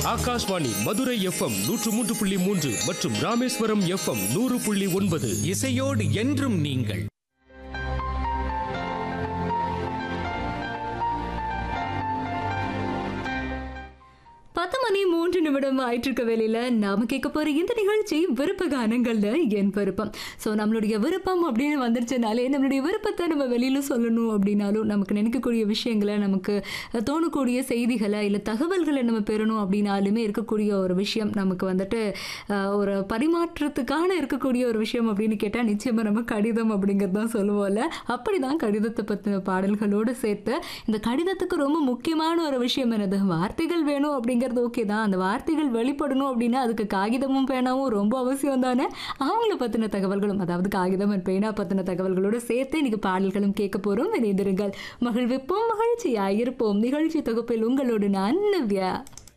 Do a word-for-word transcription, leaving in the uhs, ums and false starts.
Akashvani Madurai FM நூற்று மூன்று புள்ளி மூன்று மற்றும் ராமேஸ்வரம் எஃப்எம் நூறு புள்ளி ஒன்பது. இசையோடு என்றும் நீங்கள். பத்து மணி மூன்று நிமிடம் ஆயிட்டிருக்க வேலையில நாம கேட்க போற இந்த நிகழ்ச்சி விருப்ப கானங்கள்ல என் விருப்பம். ஸோ நம்மளுடைய விருப்பம் அப்படின்னு வந்துருச்சுனாலே நம்மளுடைய விருப்பத்தை நம்ம வெளியில சொல்லணும் அப்படின்னாலும் நமக்கு நினைக்கக்கூடிய விஷயங்களை நமக்கு தோணக்கூடிய செய்திகளை இல்லை தகவல்களை நம்ம பெறணும் அப்படின்னாலுமே இருக்கக்கூடிய ஒரு விஷயம் நமக்கு வந்துட்டு ஒரு பரிமாற்றத்துக்கான இருக்கக்கூடிய ஒரு விஷயம் அப்படின்னு கேட்டால் நிச்சயமா நம்ம கடிதம் அப்படிங்கிறது தான் சொல்லுவோம்ல. அப்படிதான் கடிதத்தை பற்றின பாடல்களோடு சேர்த்து இந்த கடிதத்துக்கு ரொம்ப முக்கியமான ஒரு விஷயம் என்னது, வார்த்தைகள் வேணும் அப்படிங்கிறது ஓகே தான். அந்த வார்த்தைகள் வெளிப்படணும் அப்படின்னா அதுக்கு காகிதமும் பேனாவும் ரொம்ப அவசியம் தானே. அவங்கள பற்றின தகவல்களும், அதாவது காகிதம் பேனா பற்றின தகவல்களோடு சேர்த்து இன்னைக்கு பாடல்களும் கேட்க போகிறோம். இணைந்திருங்கள். மகிழ்விப்போம், மகிழ்ச்சியாயிருப்போம். நிகழ்ச்சி தொகுப்பில் உங்களோடு நான் நவ்யா.